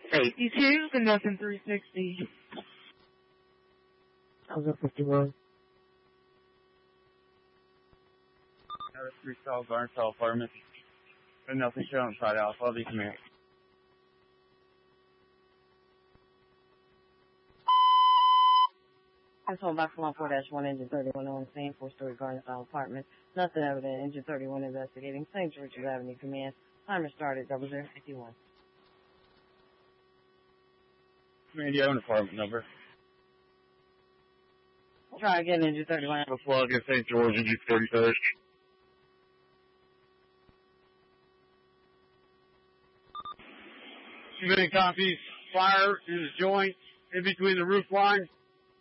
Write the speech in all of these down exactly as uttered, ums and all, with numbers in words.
Safety two, conducting three sixty. How's that fifty-one? Tower three South Garnsall Apartment. But nothing shown inside Alpha. I'll be command. This one box one four dash one, engine thirty-one on scene, four-story garden-style apartment. Nothing evident. Engine thirty-one investigating. Saint George's Avenue command. Timer started, double zero fifty-one. Command, you own apartment number. Try again, engine thirty-one. A plug in Saint George, engine thirty-third. Committing copies. Fire in the joint in between the roof line.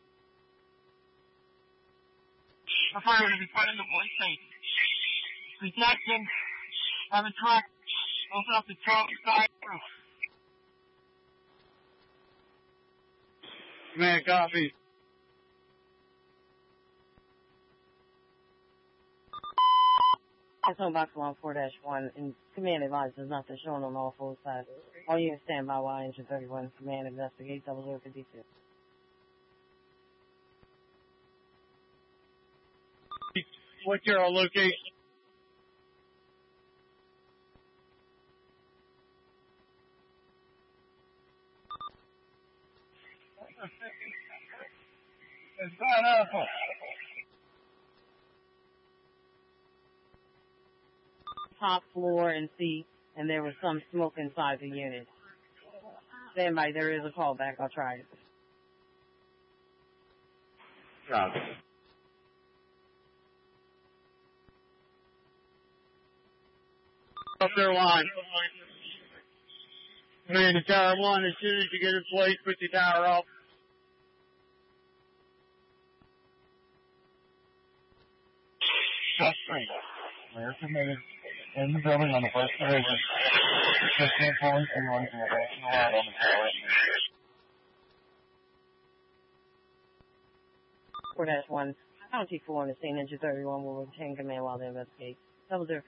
A fire is in front of the boy safe. Protection. Have a truck. Open up the truck side roof. Command copy. This one box one four dash one, and command advises nothing shown on all four sides. All units stand by while engine thirty-one. Command investigate, double zero fifty-two. What's your location? It's not awful. Top floor and seat, and there was some smoke inside the unit. Stand by, there is a callback. I'll try it. Got it. Up their line. Command to Tower one, as soon as you get in place, put your tower up. Just three. We're committed in the building on the first division. fifteen point three one from the national out on the tower. four dash one, County four on the scene, engine thirty-one will retain command while they investigate. Double zero